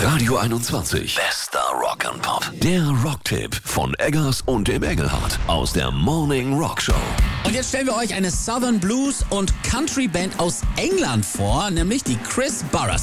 Radio 21. Bester Rock and Pop. Der Rocktipp von Eggers und dem Engelhardt aus der Morning Rock Show. Und jetzt stellen wir euch eine Southern Blues und Country Band aus England vor, nämlich die Chris Burres.